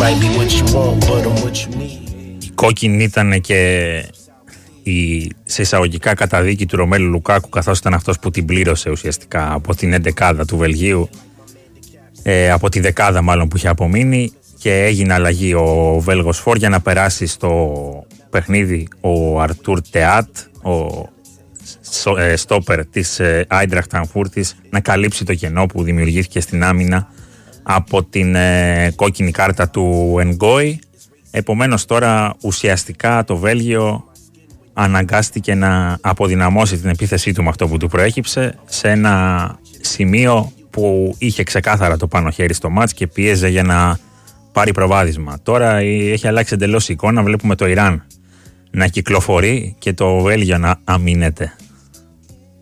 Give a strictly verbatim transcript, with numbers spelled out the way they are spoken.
Η κόκκινη ήταν και η σε εισαγωγικά καταδίκη του Ρωμέλου Λουκάκου, καθώς ήταν αυτός που την πλήρωσε ουσιαστικά από την εντεκάδα του Βελγίου, ε, από τη δεκάδα μάλλον που είχε απομείνει, και έγινε αλλαγή ο Βέλγος Φορ για να περάσει στο παιχνίδι ο Αρτούρ Τεάτ, ο στόπερ της Άιντραχτ Φραγκφούρτης, να καλύψει το κενό που δημιουργήθηκε στην άμυνα από την ε, κόκκινη κάρτα του Ενγκόι. Επομένως τώρα ουσιαστικά το Βέλγιο αναγκάστηκε να αποδυναμώσει την επίθεσή του με αυτό που του προέκυψε, σε ένα σημείο που είχε ξεκάθαρα το πάνω χέρι στο μάτς και πίεζε για να πάρει προβάδισμα. Τώρα έχει αλλάξει εντελώς η εικόνα, βλέπουμε το Ιράν να κυκλοφορεί και το Βέλγιο να αμήνεται.